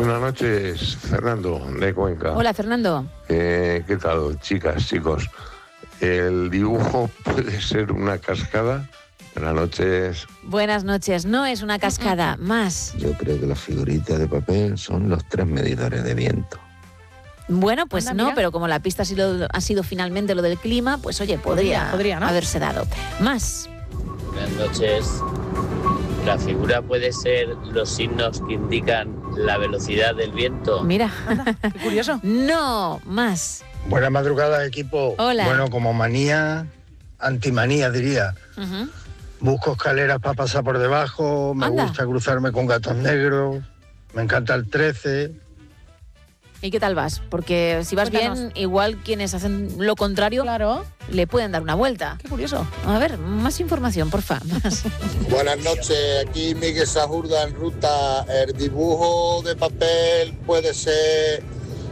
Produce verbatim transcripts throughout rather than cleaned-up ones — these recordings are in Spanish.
Buenas noches, Fernando, de Cuenca. Hola, Fernando. Eh, ¿Qué tal, chicas, chicos? ¿El dibujo puede ser una cascada? Buenas noches. Buenas noches. No es una cascada, más. Yo creo que las figuritas de papel son los tres medidores de viento. Bueno, pues Anda, no, mira. pero como la pista ha sido, ha sido finalmente lo del clima, pues oye, podría, Podría, podría, ¿no? haberse dado. Más. Buenas noches. La figura puede ser los signos que indican la velocidad del viento. Mira. Anda, qué curioso. No, más. Buenas madrugadas, equipo. Hola. Bueno, como manía, antimanía diría. Ujú. Busco escaleras para pasar por debajo, me Anda. gusta cruzarme con gatos negros, me encanta el trece. ¿Y qué tal vas? Porque si vas Cuéntanos. bien, igual quienes hacen lo contrario Claro, le pueden dar una vuelta. qué curioso. A ver, más información, porfa. Más. Buenas noches, aquí Miguel Sajurda en ruta. El dibujo de papel puede ser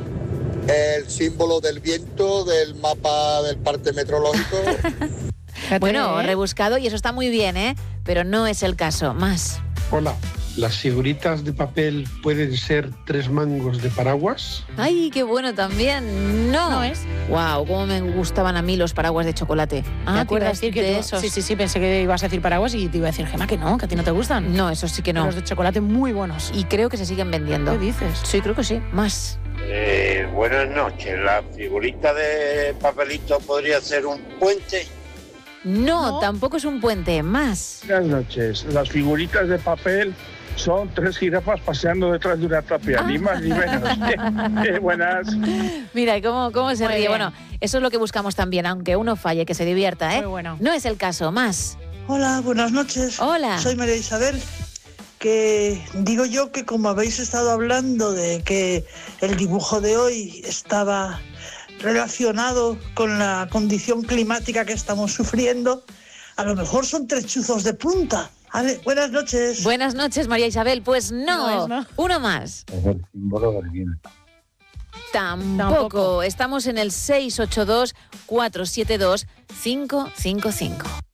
el símbolo del viento del mapa del parte meteorológico. Fíjate, Bueno, ¿eh? rebuscado y eso está muy bien, ¿eh? Pero no es el caso. Más. Hola, ¿las figuritas de papel pueden ser tres mangos de paraguas? ¡Ay, qué bueno también! No. No es. Wow, cómo me gustaban a mí los paraguas de chocolate. Ah, ¿Te te iba a acuerdas decir que de tú- esos? Sí, sí, sí, pensé que ibas a decir paraguas y te iba a decir, Gemma, que no, que a ti no te gustan. No, esos sí que no. Los de chocolate muy buenos. Y creo que se siguen vendiendo. ¿Qué dices? Sí, creo que sí. Más. Eh, buenas noches. La figurita de papelito podría ser un puente. No, No. tampoco es un puente. Más. Buenas noches. Las figuritas de papel son tres jirafas paseando detrás de una tapia, ni más ni menos. Eh, buenas. Mira, cómo, cómo se Muy ríe. bien. Bueno, eso es lo que buscamos también, aunque uno falle, que se divierta, ¿eh? Muy bueno. No es el caso. Más. Hola, buenas noches. Hola. Soy María Isabel. Que digo yo que como habéis estado hablando de que el dibujo de hoy estaba relacionado con la condición climática que estamos sufriendo, a lo mejor son tres chuzos de punta. Vale, buenas noches. Buenas noches, María Isabel. Pues no. No es, ¿no? Uno más. Es el símbolo del viento. Tampoco. Tampoco. Estamos en el seis ocho dos, cuatro siete dos, cinco cinco cinco.